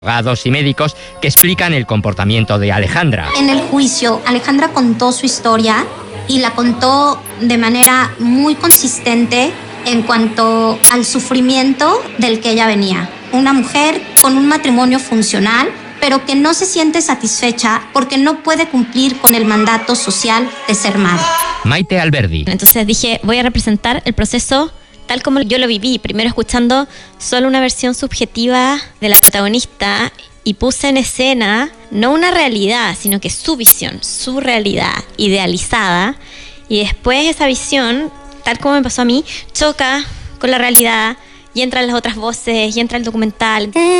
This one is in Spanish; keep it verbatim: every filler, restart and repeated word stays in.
abogados y médicos que explican el comportamiento de Alejandra. En el juicio, Alejandra contó su historia y la contó de manera muy consistente en cuanto al sufrimiento del que ella venía. Una mujer con un matrimonio funcional, pero que no se siente satisfecha porque no puede cumplir con el mandato social de ser madre. Maite Alberdi. Entonces dije, voy a representar el proceso tal como yo lo viví, primero escuchando solo una versión subjetiva de la protagonista y puse en escena no una realidad, sino que su visión, su realidad idealizada, y después esa visión, tal como me pasó a mí, choca con la realidad y entran las otras voces y entra el documental.